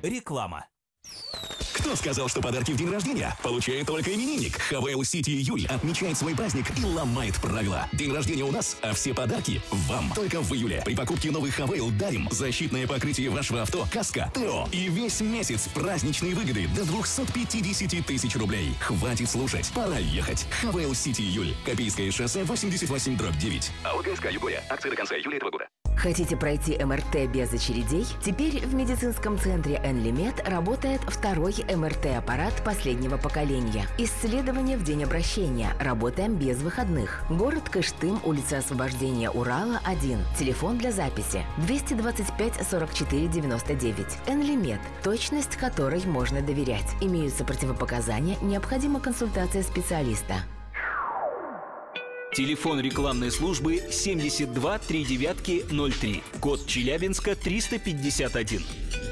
Реклама. Кто сказал, что подарки в день рождения получает только именинник? Хавейл Сити июль отмечает свой праздник и ломает правила. День рождения у нас, а все подарки вам. Только в июле. При покупке новых Хавейл дарим защитное покрытие вашего авто, каска, ТО. И весь месяц праздничные выгоды до 250 тысяч рублей. Хватит слушать, пора ехать. Хавейл Сити июль. Копейское шоссе 88/9. АО ГСК Югория. Акция до конца июля этого года. Хотите пройти МРТ без очередей? Теперь в медицинском центре Энлимед работает второй МРТ-аппарат последнего поколения. Исследование в день обращения. Работаем без выходных. Город Кыштым, улица Освобождения Урала, 1. Телефон для записи 225 44 99. Энлимед. Точность которой можно доверять. Имеются противопоказания, необходима консультация специалиста. Телефон рекламной службы 72 39 03. Код Челябинска 351.